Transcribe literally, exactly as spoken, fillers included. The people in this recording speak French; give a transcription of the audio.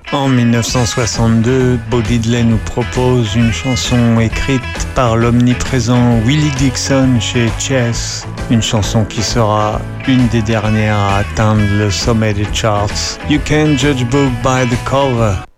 En mille neuf cent soixante-deux, Bo Diddley nous propose une chanson écrite par l'omniprésent Willie Dixon chez Chess, une chanson qui sera une des dernières à atteindre le sommet des charts. You can't judge book by the cover.